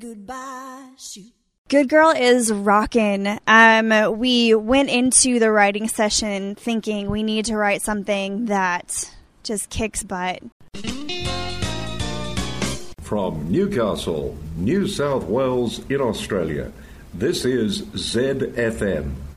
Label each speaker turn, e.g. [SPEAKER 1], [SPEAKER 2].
[SPEAKER 1] Goodbye, shoot.
[SPEAKER 2] Good Girl is rockin'. We went into the writing session thinking we need to write something that just kicks butt.
[SPEAKER 3] From Newcastle, New South Wales in Australia, this is ZFM